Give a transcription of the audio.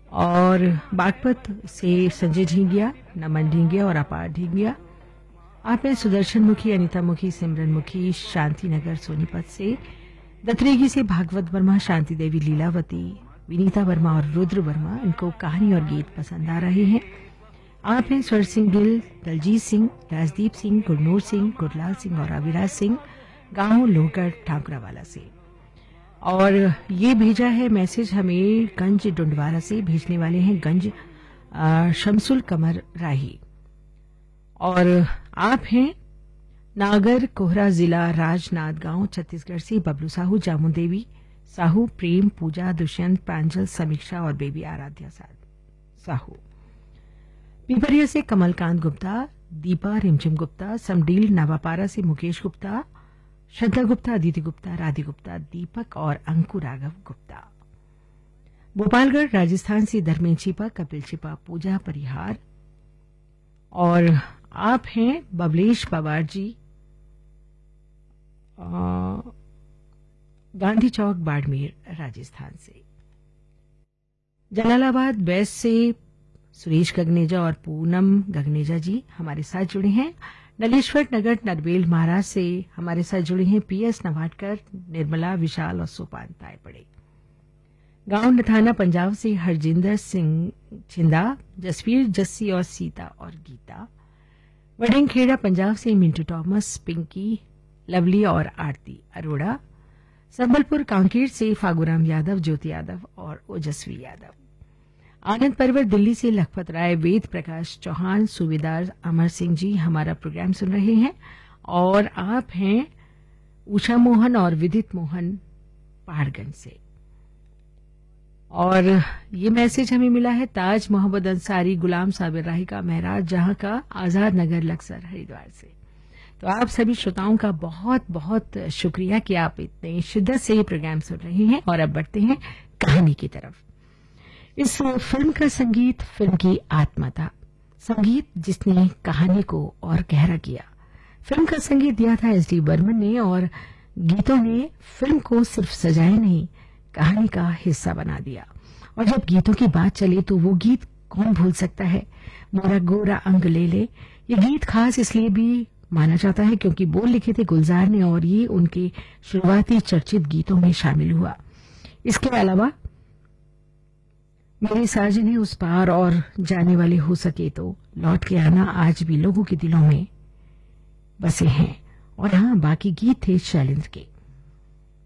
और बागपत से संजय ढींगिया, नमन ढींगिया और अपार ढींगिया। आप हैं सुदर्शन मुखी, अनिता मुखी, सिमरन मुखी, शांति नगर सोनीपत से, दत्रेगी से भागवत वर्मा, शांति देवी, लीलावती, विनीता वर्मा और रुद्र वर्मा। इनको कहानी और गीत पसंद आ रहे हैं। आप हैं स्वर सिंह गिल, दलजीत सिंह, राजदीप सिंह, गुरनूर सिंह, गुरलाल सिंह और अविराज सिंह, गांव लोहगढ़ ठाकुरावाला से। और ये भेजा है मैसेज हमें गंज डुंडवारा से, भेजने वाले हैं गंज शमसुल कमर राही। और आप हैं नागर कोहरा, जिला राजनांदगांव, छत्तीसगढ़ से बबलू साहू, जामुन देवी साहू, प्रेम, पूजा, दुष्यंत, प्रांजल, समीक्षा और बेबी आराध्या साहू। पिपरिया से कमलकांत गुप्ता, दीपा रिमझिम गुप्ता, समडील नवापारा से मुकेश गुप्ता, श्रद्धा गुप्ता, अदिति गुप्ता, राधे गुप्ता, दीपक और अंकुर राघव गुप्ता। भोपालगढ़ राजस्थान से धर्मेंद्र छिपा, कपिल छिपा, पूजा परिहार। और आप हैं बबलेश पवार जी, गांधी चौक, बाड़मेर, राजस्थान से। जलालाबाद वेस्ट से सुरेश गगनेजा और पूनम गगनेजा जी हमारे साथ जुड़े हैं। नलेश्वर नगर नरबेल महाराज से हमारे साथ जुड़े हैं पीएस नवाटकर, निर्मला, विशाल और सोपान तायपड़े। गांव नथाना पंजाब से हरजिंदर सिंह छिंदा, जसवीर, जस्सी और सीता और गीता। वडिंगखेड़ा पंजाब से मिंटू टॉमस, पिंकी, लवली और आरती अरोड़ा। संबलपुर कांकेर से फागुराम यादव, ज्योति यादव और ओजस्वी यादव। आनंद पर्वत दिल्ली से लखपत राय, वेद प्रकाश चौहान, सूबेदार अमर सिंह जी हमारा प्रोग्राम सुन रहे हैं। और आप हैं उषा मोहन और विदित मोहन पहाड़गंज से। और ये मैसेज हमें मिला है ताज मोहम्मद अंसारी, गुलाम साबिर राही का महराज, जहां का आजाद नगर लक्सर हरिद्वार से। तो आप सभी श्रोताओं का बहुत बहुत शुक्रिया कि आप इतने शिद्दत से ये प्रोग्राम सुन रहे हैं। और अब बढ़ते हैं कहानी की तरफ। इस फिल्म का संगीत फिल्म की आत्मा था, संगीत जिसने कहानी को और गहरा किया। फिल्म का संगीत दिया था एस.डी. बर्मन ने और गीतों ने फिल्म को सिर्फ सजाया नहीं, कहानी का हिस्सा बना दिया। और जब गीतों की बात चले तो वो गीत कौन भूल सकता है, मोरा गोरा अंग ले ले। ये गीत खास इसलिए भी माना जाता है क्योंकि बोल लिखे थे गुलजार ने और ये उनके शुरुआती चर्चित गीतों में शामिल हुआ। इसके अलावा मेरे साजन है उस पार और जाने वाले हो सके तो लौट के आना आज भी लोगों के दिलों में बसे हैं। और हाँ, बाकी गीत थे शैलेंद्र के।